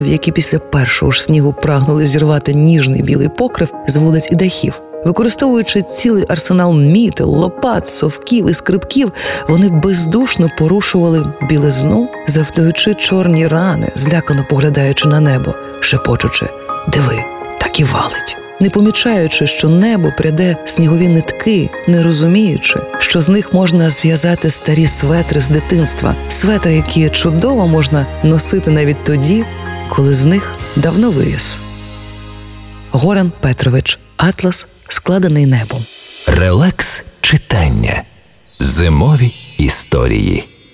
які після першого ж снігу прагнули зірвати ніжний білий покрив з вулиць і дахів. Використовуючи цілий арсенал мітел, лопат, совків і скрипків, вони бездушно порушували білизну, завдаючи чорні рани, злякано поглядаючи на небо, шепочучи «Диви, так і валить». Не помічаючи, що небо пряде снігові нитки, не розуміючи, що з них можна зв'язати старі светри з дитинства, светри, які чудово можна носити навіть тоді, коли з них давно виріс. Горан Петрович. Атлас, складений небом. Релакс читання. Зимові історії.